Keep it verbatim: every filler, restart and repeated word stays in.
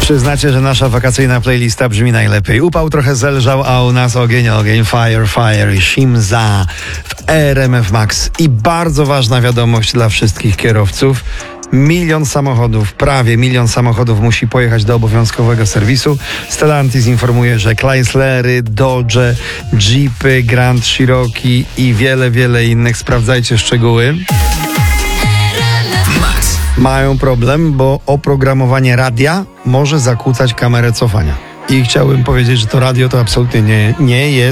Przyznacie, że nasza wakacyjna playlista brzmi najlepiej. Upał trochę zelżał, a u nas ogień, ogień, fire, fire, Shimza w R M F Max. I bardzo ważna wiadomość dla wszystkich kierowców. Milion samochodów, prawie milion samochodów musi pojechać do obowiązkowego serwisu. Stellantis informuje, że Chryslery, Dodge, Jeepy, Grand Cherokee i wiele, wiele innych, sprawdzajcie szczegóły, mają problem, bo oprogramowanie radia może zakłócać kamerę cofania. I chciałbym powiedzieć, że to radio to absolutnie nie, nie jest